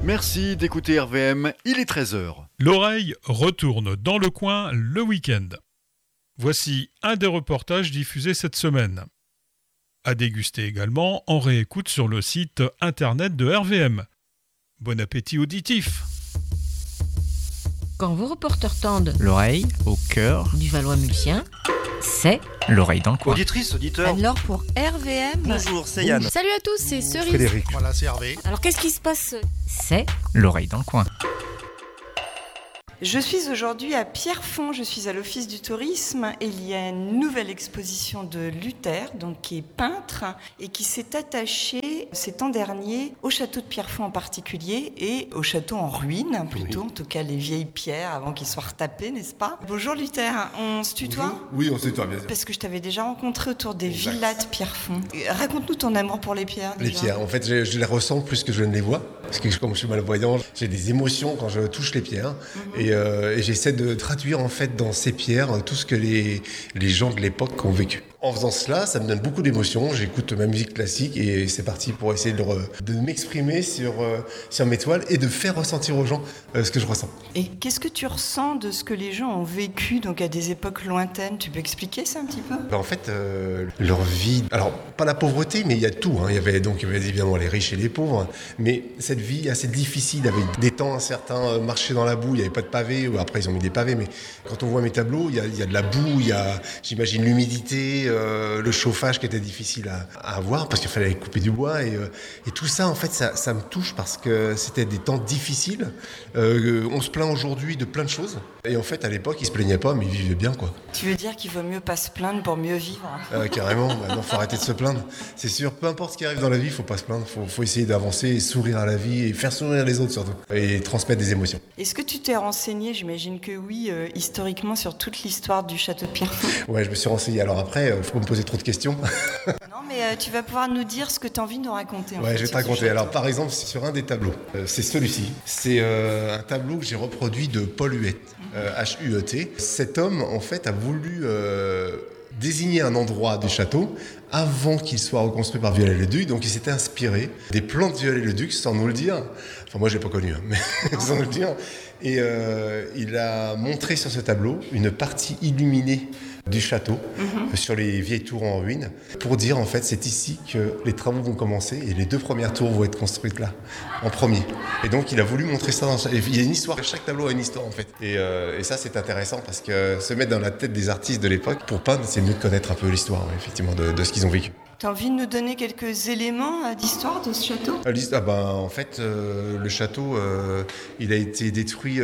Merci d'écouter RVM, il est 13h. L'oreille retourne dans le coin le week-end. Voici un des reportages diffusés cette semaine. À déguster également en réécoute sur le site internet de RVM. Bon appétit auditif. Quand vos reporters tendent l'oreille au cœur du Valois-Mulsien, c'est l'oreille dans le coin. Auditrice, auditeur. alors pour RVM. Bonjour, c'est Yann. Salut à tous, c'est Cerise. Frédéric. Voilà, c'est Hervé. Alors qu'est-ce qui se passe? C'est L'oreille dans le coin. Je suis aujourd'hui à Pierrefonds, je suis à l'Office du tourisme et il y a une nouvelle exposition de Luther, donc qui est peintre et qui s'est attaché ces temps derniers au château de Pierrefonds en particulier et au château en ruine plutôt, en tout cas les vieilles pierres avant qu'ils soient retapés, n'est-ce pas? Bonjour Luther, on se tutoie? Oui, on se tutoie bien sûr. Parce que je t'avais déjà rencontré autour des villas de Pierrefonds. Raconte-nous ton amour pour les pierres. Les pierres, en fait, je les ressens plus que je ne les vois. Parce que comme je suis malvoyant, j'ai des émotions quand je touche les pierres. Et j'essaie de traduire en fait dans ces pierres tout ce que les gens de l'époque ont vécu. En faisant cela, ça me donne beaucoup d'émotions. J'écoute ma musique classique et c'est parti pour essayer de m'exprimer sur mes toiles et de faire ressentir aux gens ce que je ressens. Et qu'est-ce que tu ressens de ce que les gens ont vécu donc à des époques lointaines? Tu peux expliquer ça un petit peu? En fait, leur vie, alors pas la pauvreté, mais il y a tout. Il y avait évidemment les riches et les pauvres, mais cette vie assez difficile avec des temps incertains, marcher dans la boue, il n'y avait pas de pavés, ou après ils ont mis des pavés, mais quand on voit mes tableaux, il y a de la boue, il y a, j'imagine, l'humidité, le chauffage qui était difficile à avoir parce qu'il fallait couper du bois et tout ça en fait ça me touche parce que c'était des temps difficiles. On se plaint aujourd'hui de plein de choses et en fait à l'époque ils se plaignaient pas mais ils vivaient bien quoi. Tu veux dire qu'il vaut mieux pas se plaindre pour mieux vivre? Carrément, non, faut arrêter de se plaindre. C'est sûr, peu importe ce qui arrive dans la vie, faut pas se plaindre, faut essayer d'avancer et sourire à la vie et faire sourire les autres surtout et transmettre des émotions. Est-ce que tu t'es renseigné, j'imagine que oui, historiquement sur toute l'histoire du château de Pierrefonds? Ouais, je me suis renseigné. Alors après, faut pas me poser trop de questions. Non, mais tu vas pouvoir nous dire ce que tu as envie de nous raconter. Je vais te raconter. Alors, par exemple, sur un des tableaux, c'est celui-ci. C'est un tableau que j'ai reproduit de Paul Huet, H-U-E-T. Cet homme, en fait, a voulu désigner un endroit du château avant qu'il soit reconstruit par Viollet-le-Duc. Donc, il s'était inspiré des plans de Viollet-le-Duc, sans nous le dire. Enfin, moi, je l'ai pas connu, mais sans nous le dire. Et il a montré sur ce tableau une partie illuminée du château, sur les vieilles tours en ruine, pour dire en fait c'est ici que les travaux vont commencer et les 2 premières tours vont être construites là, en premier. Et donc il a voulu montrer ça il y a une histoire, chaque tableau a une histoire en fait. Et ça c'est intéressant parce que se mettre dans la tête des artistes de l'époque, pour peindre c'est mieux de connaître un peu l'histoire effectivement de ce qu'ils ont vécu. T'as envie de nous donner quelques éléments d'histoire de ce château? En fait, le château, il a été détruit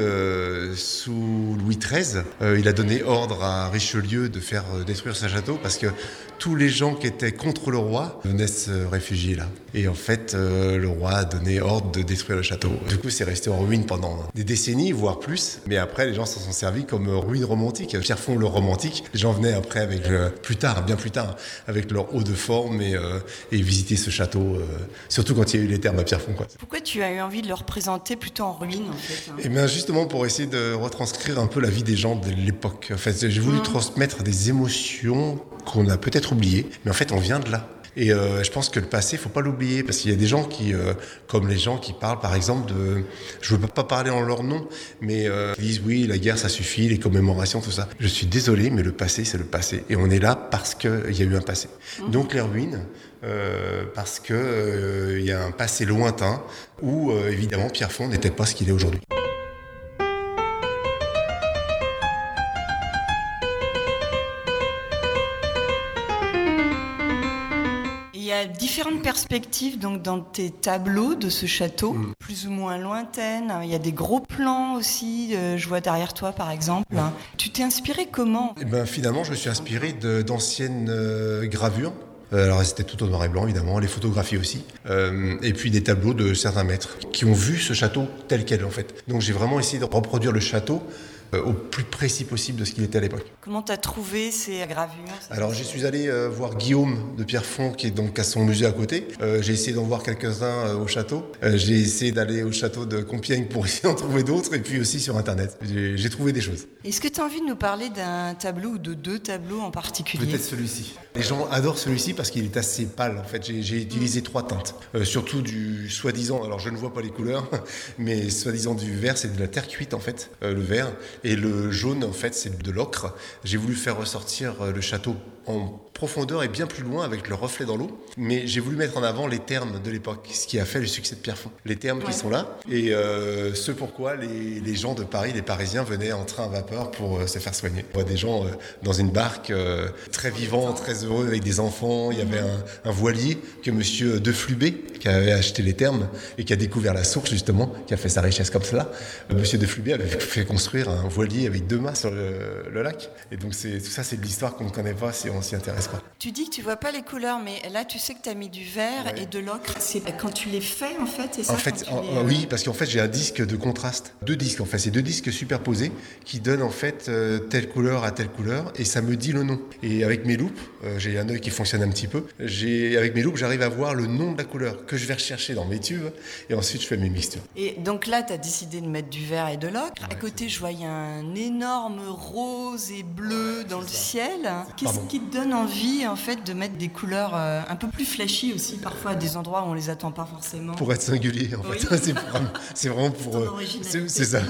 sous Louis XIII. Il a donné ordre à Richelieu de faire détruire ce château parce que tous les gens qui étaient contre le roi venaient se réfugier là. Et en fait, le roi a donné ordre de détruire le château. Du coup, c'est resté en ruine pendant des décennies, voire plus. Mais après, les gens s'en sont servis comme ruine romantique. Pierrefonds, le romantique. Les gens venaient après avec bien plus tard, avec leur eau de forme et visiter ce château, surtout quand il y a eu les thermes à Pierrefonds, quoi. Pourquoi tu as eu envie de le représenter plutôt en ruine en fait? Eh bien justement pour essayer de retranscrire un peu la vie des gens de l'époque. En fait, j'ai voulu transmettre des émotions qu'on a peut-être oubliées, mais en fait on vient de là. Et je pense que le passé, faut pas l'oublier, parce qu'il y a des gens qui, comme les gens qui parlent par exemple de, je veux pas parler en leur nom, mais qui disent oui, la guerre ça suffit, les commémorations, tout ça. Je suis désolé, mais le passé c'est le passé, et on est là parce qu'il y a eu un passé. Donc les ruines, parce que il y a un passé lointain où évidemment Pierrefonds n'était pas ce qu'il est aujourd'hui. Il y a différentes perspectives donc, dans tes tableaux de ce château, plus ou moins lointaines. Il y a des gros plans aussi, je vois derrière toi par exemple. Tu t'es inspiré comment? Finalement, je me suis inspiré d'anciennes gravures. Alors c'était tout en noir et blanc évidemment, les photographies aussi, et puis des tableaux de certains maîtres qui ont vu ce château tel quel en fait. Donc j'ai vraiment essayé de reproduire le château au plus précis possible de ce qu'il était à l'époque. Comment t'as trouvé ces gravures? Alors j'y suis allé voir Guillaume de Pierrefonds qui est donc à son musée à côté. J'ai essayé d'en voir quelques-uns au château. J'ai essayé d'aller au château de Compiègne pour essayer d'en trouver d'autres et puis aussi sur internet. J'ai trouvé des choses. Est-ce que tu as envie de nous parler d'un tableau ou de 2 tableaux en particulier? Peut-être celui-ci. Les gens adorent celui-ci parce qu'il est assez pâle en fait. J'ai utilisé 3 teintes. Surtout du soi-disant, alors je ne vois pas les couleurs, mais soi-disant du vert, c'est de la terre cuite en fait, le vert. Et le jaune en fait, c'est de l'ocre. J'ai voulu faire ressortir le château en profondeur et bien plus loin avec le reflet dans l'eau. Mais j'ai voulu mettre en avant les thermes de l'époque, ce qui a fait le succès de Pierrefonds. Les thermes qui sont là et ce pourquoi les gens de Paris, les Parisiens venaient en train à vapeur pour se faire soigner. On voit des gens dans une barque très vivants, très heureux avec des enfants. Il y avait un voilier que monsieur De Flubé, qui avait acheté les thermes et qui a découvert la source justement, qui a fait sa richesse comme cela. Monsieur De Flubé avait fait construire un voilier avec 2 mâts sur le lac. Et donc tout ça, c'est de l'histoire qu'on ne connaît pas si on s'y intéresse pas. Tu dis que tu vois pas les couleurs, mais là tu sais que tu as mis du vert et de l'ocre. C'est quand tu les fais en fait, c'est ça? En fait, oui, parce qu'en fait j'ai un disque de contraste. 2 disques en fait, c'est 2 disques superposés qui donnent en fait telle couleur à telle couleur et ça me dit le nom. Et avec mes loupes, j'ai un œil qui fonctionne un petit peu. Avec mes loupes, j'arrive à voir le nom de la couleur que je vais rechercher dans mes tubes et ensuite je fais mes mixtures. Et donc là, tu as décidé de mettre du vert et de l'ocre. À côté, je voyais un énorme rose et bleu dans le ciel. Qu'est-ce qui te donne envie en fait de mettre des couleurs un peu plus flashy aussi parfois à des endroits où on les attend pas forcément? Pour être singulier en fait. C'est vraiment pour c'est ça.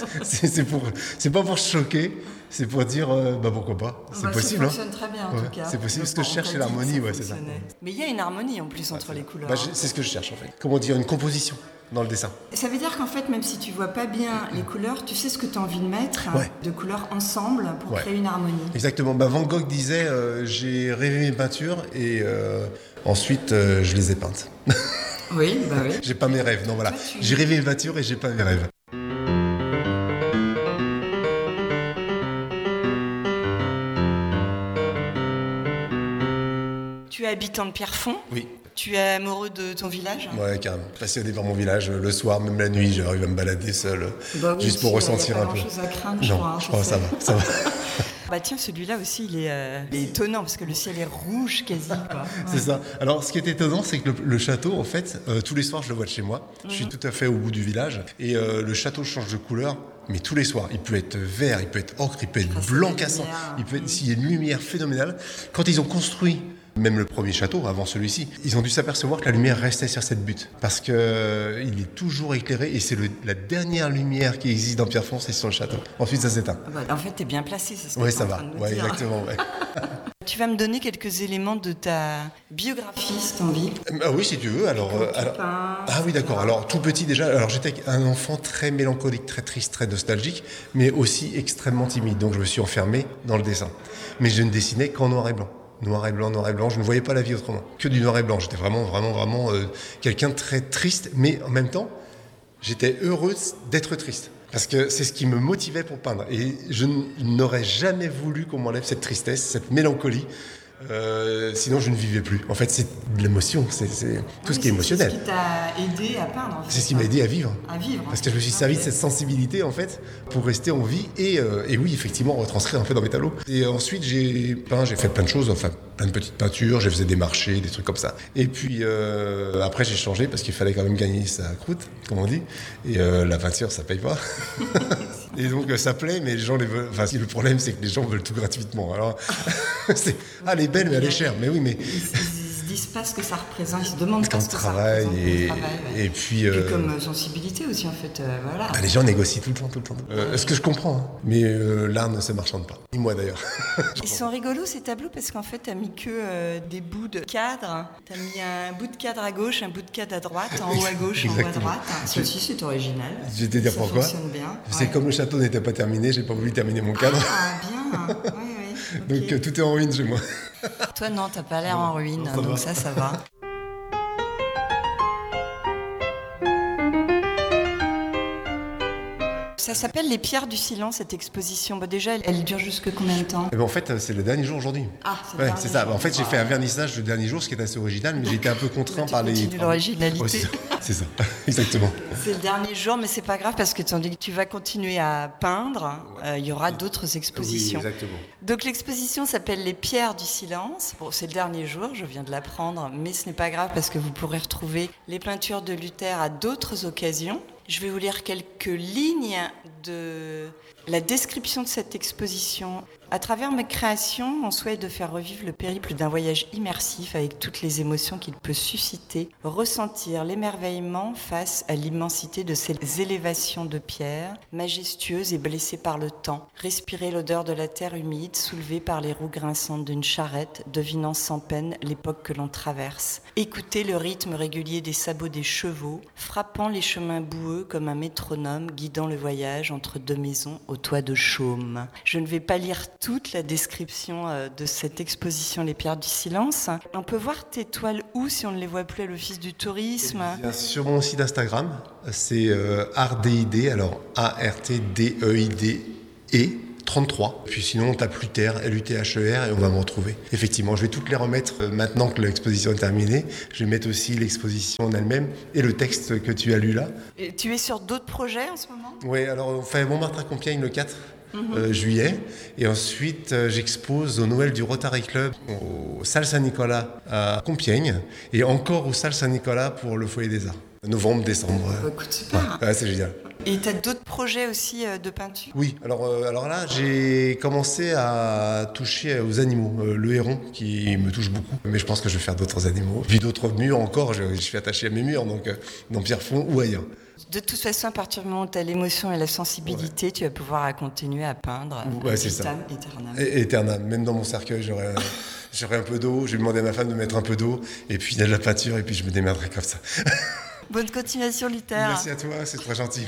C'est pas pour choquer. C'est pour dire, pourquoi pas. C'est possible. Ça fonctionne très bien en tout cas. C'est possible. Ce que je cherche, c'est l'harmonie, c'est ça. Mais il y a une harmonie en plus entre les couleurs. C'est ce que je cherche en fait. Comment dire, une composition dans le dessin. Ça veut dire qu'en fait, même si tu vois pas bien les couleurs, tu sais ce que tu as envie de mettre, de couleurs ensemble pour créer une harmonie. Exactement. Van Gogh disait, j'ai rêvé mes peintures et ensuite je les ai peintes. Oui. J'ai pas mes rêves. Non, voilà. J'ai rêvé mes peintures et j'ai pas mes rêves. Tu es habitant de Pierrefonds? Oui. Tu es amoureux de ton village? Ouais, carrément. Passionné par mon village. Le soir, même la nuit, j'arrive à me balader seul, juste pour ressentir un peu. Il y a pas grand-chose à craindre, je crois, ça va. Tiens, celui-là aussi, il est étonnant parce que le ciel est rouge quasi. Quoi. C'est ça. Alors, ce qui est étonnant, c'est que le château, en fait, tous les soirs, je le vois de chez moi. Je suis tout à fait au bout du village. Et le château change de couleur. Mais tous les soirs, il peut être vert, il peut être ocre, il peut être blanc cassant. S'il y a une lumière phénoménale. Quand ils ont construit même le premier château, avant celui-ci, ils ont dû s'apercevoir que la lumière restait sur cette butte. Parce qu'il est toujours éclairé et c'est la dernière lumière qui existe dans Pierrefonds, c'est sur le château. Ensuite, ça s'éteint. En fait, t'es bien placé, c'est ce que ça va. Ouais, exactement. Ouais. Tu vas me donner quelques éléments de ta biographie, si t'as envie. Oui, si tu veux. Alors, oui, d'accord. Alors, tout petit déjà. Alors, j'étais un enfant très mélancolique, très triste, très nostalgique, mais aussi extrêmement timide. Donc, je me suis enfermé dans le dessin. Mais je ne dessinais qu'en noir et blanc. Noir et blanc, je ne voyais pas la vie autrement. Que du noir et blanc. J'étais vraiment quelqu'un de très triste, mais en même temps, j'étais heureux d'être triste. Parce que c'est ce qui me motivait pour peindre. Et je n'aurais jamais voulu qu'on m'enlève cette tristesse, cette mélancolie. Sinon, je ne vivais plus. En fait, c'est de l'émotion, c'est tout ce qui est émotionnel. C'est ce qui t'a aidé à peindre. En fait. C'est ce qui m'a aidé à vivre. Parce que je me suis servi de cette sensibilité, en fait, pour rester en vie et oui, effectivement, retranscrire un peu dans mes tableaux. Et ensuite, j'ai fait plein de choses, enfin, plein de petites peintures, j'ai fait des marchés, des trucs comme ça. Et puis, après, j'ai changé parce qu'il fallait quand même gagner sa croûte, comme on dit. Et la peinture, ça paye pas. Et donc, ça plaît, mais les gens les veulent. Enfin, le problème, c'est que les gens veulent tout gratuitement. Alors, elle est belle, mais elle est chère. Mais oui, mais. Ils se disent pas ce que ça représente, ils se demandent ce que ça représente. Et puis comme sensibilité aussi, en fait. Voilà. Les gens négocient tout le temps. Ce que je comprends, hein. Mais l'art ne se marchande pas. Ni moi, d'ailleurs. Ils sont rigolos, ces tableaux, parce qu'en fait, t'as mis que des bouts de cadre. T'as mis un bout de cadre à gauche, un bout de cadre à droite, en haut à gauche, en haut à droite. Ça aussi, c'est original. Je vais te dire pourquoi. Ça fonctionne bien. C'est comme le château n'était pas terminé, j'ai pas voulu terminer mon cadre. Ah, bien. Oui. Donc tout est en ruine chez moi. Toi, non, t'as pas l'air en ruine, donc ça va. Ça s'appelle Les Pierres du Silence, cette exposition. Déjà, elle dure jusque combien de temps ? En fait, c'est le dernier jour aujourd'hui. Ah, c'est ça. En fait, j'ai fait un vernissage le dernier jour, ce qui est assez original, mais j'ai été un peu contraint par les... Tu continues l'originalité. Ouais, c'est ça, exactement. C'est le dernier jour, mais c'est pas grave parce que tandis que tu vas continuer à peindre, il y aura d'autres expositions. Oui, exactement. Donc l'exposition s'appelle Les Pierres du Silence. Bon, c'est le dernier jour, je viens de l'apprendre, mais ce n'est pas grave parce que vous pourrez retrouver les peintures de Luther à d'autres occasions. Je vais vous lire quelques lignes de la description de cette exposition. À travers mes créations, mon souhait est de faire revivre le périple d'un voyage immersif avec toutes les émotions qu'il peut susciter, ressentir l'émerveillement face à l'immensité de ces élévations de pierre, majestueuses et blessées par le temps, respirer l'odeur de la terre humide, soulevée par les roues grinçantes d'une charrette, devinant sans peine l'époque que l'on traverse, écouter le rythme régulier des sabots des chevaux, frappant les chemins boueux comme un métronome guidant le voyage entre deux maisons au toit de chaume. Je ne vais pas lire toute la description de cette exposition Les Pierres du Silence. On peut voir tes toiles où si on ne les voit plus à l'Office du Tourisme ? Sur mon site Instagram, c'est ARTDEID, alors ARTDEIDE 33. Puis sinon, on tape Luther, LUTHER, et on va me retrouver. Effectivement, je vais toutes les remettre maintenant que l'exposition est terminée. Je vais mettre aussi l'exposition en elle-même et le texte que tu as lu là. Et tu es sur d'autres projets en ce moment ? Oui, alors on fait Montmartre-à-Compiègne le 4 juillet. Et ensuite, j'expose au Noël du Rotary Club, aux Salles Saint-Nicolas à Compiègne, et encore aux Salles Saint-Nicolas pour le Foyer des Arts. Novembre, décembre. Écoute, super. Ouais, c'est génial. Et tu as d'autres projets aussi de peinture ? Oui, alors là, j'ai commencé à toucher aux animaux. Le héron, qui me touche beaucoup. Mais je pense que je vais faire d'autres animaux. Puis d'autres murs encore, je suis attaché à mes murs, donc dans Pierrefonds ou ailleurs. De toute façon, à partir du moment où tu as l'émotion et la sensibilité, tu vas pouvoir continuer à peindre. Ouais, c'est ça. Éternam. Même dans mon cercueil, j'aurai un peu d'eau. Je vais demander à ma femme de mettre un peu d'eau. Et puis il y a de la peinture, et puis je me démerderai comme ça. Bonne continuation, Luther. Merci à toi, c'est très gentil.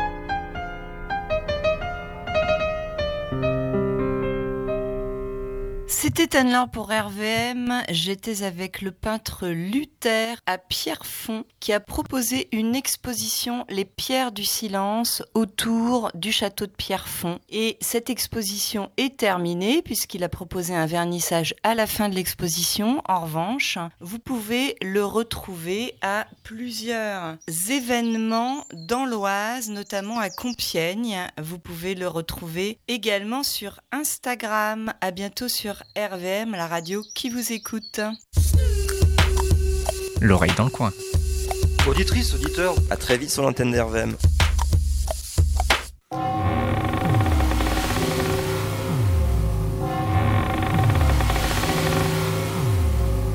C'était Anne-Laure pour RVM. J'étais avec le peintre Luther à Pierrefonds qui a proposé une exposition Les Pierres du Silence autour du château de Pierrefonds. Et cette exposition est terminée puisqu'il a proposé un vernissage à la fin de l'exposition. En revanche, vous pouvez le retrouver à plusieurs événements dans l'Oise, notamment à Compiègne. Vous pouvez le retrouver également sur Instagram. À bientôt sur RVM, la radio qui vous écoute. L'oreille dans le coin. Auditrice, auditeur, à très vite sur l'antenne d'RVM.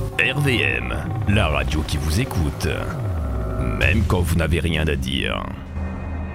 RVM, la radio qui vous écoute, même quand vous n'avez rien à dire.